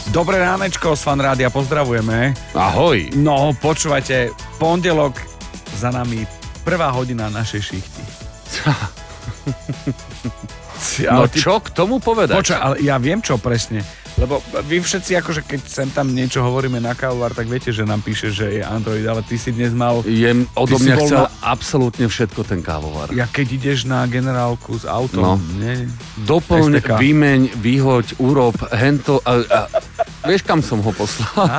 Dobré ránečko z Fan Rádia, pozdravujeme. Ahoj. No, počúvajte, pondelok za nami, prvá hodina našej šichty. No čo k tomu povedať? Počuj, ale ja viem čo presne, lebo vy všetci akože keď sem tam niečo hovoríme na kávovar, tak viete, že nám píše, že je Android, ale ty si dnes mal... Odo mňa chcel absolútne všetko ten kávovar. Ja keď ideš na generálku s autom, doplň, vymeň, vyhoď, urob, hento... Vieš, kam som ho poslal?